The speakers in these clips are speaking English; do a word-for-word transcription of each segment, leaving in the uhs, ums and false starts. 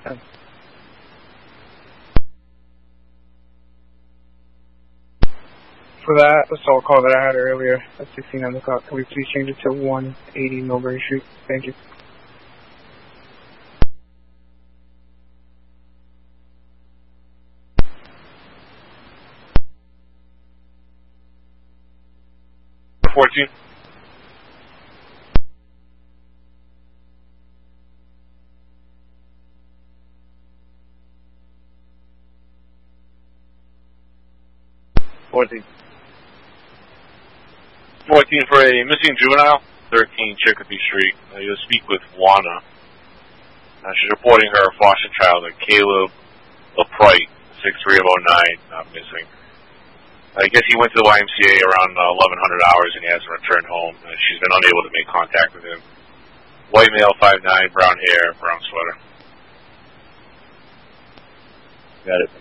ten. For that assault call that I had earlier at sixteen on the clock, can we please change it to one eighty Millbury Street? Thank you. fourteen. fourteen. fourteen for a missing juvenile, thirteen Chicopee Street. Uh, you'll speak with Juana. Uh, she's reporting her foster child, Caleb LaPrite, six three of oh nine, not missing. I guess he went to the Y M C A around uh, eleven hundred hours and he hasn't returned home. Uh, she's been unable to make contact with him. White male, five nine, brown hair, brown sweater. Got it.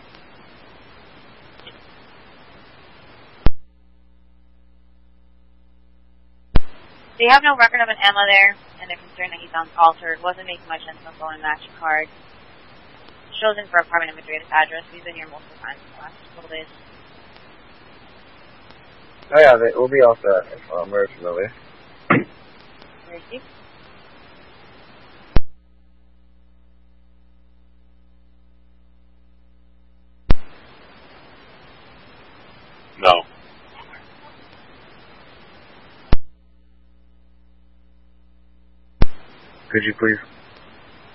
They have no record of an Emma there, and they're concerned that he sounds altered. Wasn't making much sense on the phone and matching card. Shows in for apartment inventory at his address. We've been here multiple times in the last couple days. Oh yeah, they, we'll be all set. I'm very familiar. Where is he? No. Could you please